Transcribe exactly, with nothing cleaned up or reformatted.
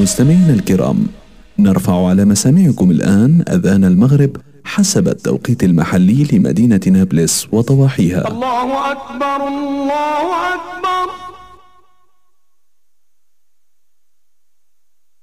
مستمعينا الكرام، نرفع على مسامعكم الآن أذان المغرب حسب التوقيت المحلي لمدينة نابلس وضواحيها. الله أكبر الله أكبر.